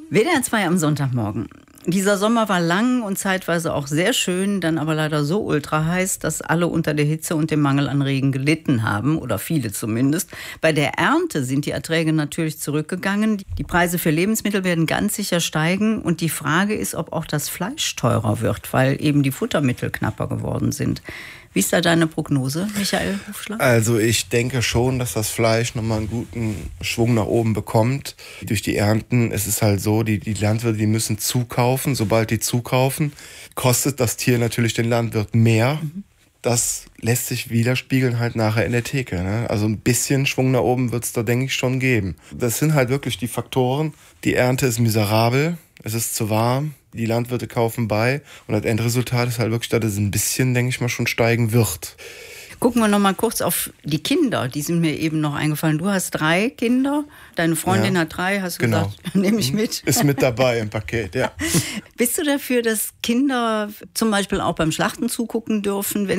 WDR 2 am Sonntagmorgen. Dieser Sommer war lang und zeitweise auch sehr schön, dann aber leider so ultra heiß, dass alle unter der Hitze und dem Mangel an Regen gelitten haben, oder viele zumindest. Bei der Ernte sind die Erträge natürlich zurückgegangen. Die Preise für Lebensmittel werden ganz sicher steigen und die Frage ist, ob auch das Fleisch teurer wird, weil eben die Futtermittel knapper geworden sind. Wie ist da deine Prognose, Michael Hufschlag? Also ich denke schon, dass das Fleisch nochmal einen guten Schwung nach oben bekommt. Durch die Ernten ist es halt so, die Landwirte, die müssen zukaufen. Sobald die zukaufen, kostet das Tier natürlich den Landwirt mehr. Das lässt sich widerspiegeln halt nachher in der Theke, ne? Also ein bisschen Schwung nach oben wird es da, denke ich, schon geben. Das sind halt wirklich die Faktoren. Die Ernte ist miserabel, es ist zu warm, die Landwirte kaufen bei und das Endresultat ist halt wirklich, dass es ein bisschen, denke ich mal, schon steigen wird. Gucken wir noch mal kurz auf die Kinder, die sind mir eben noch eingefallen. Du hast 3 Kinder, deine Freundin hat 3, hast du gesagt, nehme ich mit. Ist mit dabei im Paket, ja. Bist du dafür, dass Kinder zum Beispiel auch beim Schlachten zugucken dürfen, wenn